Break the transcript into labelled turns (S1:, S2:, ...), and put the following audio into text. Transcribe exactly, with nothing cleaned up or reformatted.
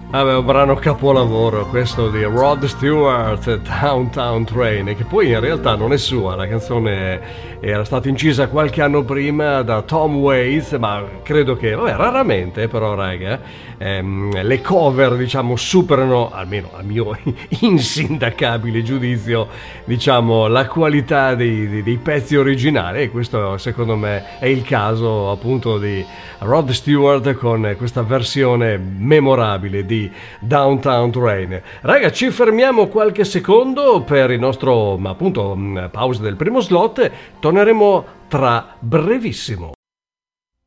S1: Vabbè, un brano capolavoro questo di Rod Stewart, Downtown Train, che poi in realtà non è sua, la canzone era stata incisa qualche anno prima da Tom Waits, ma credo che, vabbè, raramente però raga, ehm, le cover diciamo superano, almeno a mio insindacabile giudizio, diciamo la qualità dei, dei, dei pezzi originali, e questo secondo me è il caso appunto di Rod Stewart con questa versione memorabile di Downtown Train. Raga, ci fermiamo qualche secondo per il nostro, ma appunto, pausa del primo slot. Torneremo tra brevissimo.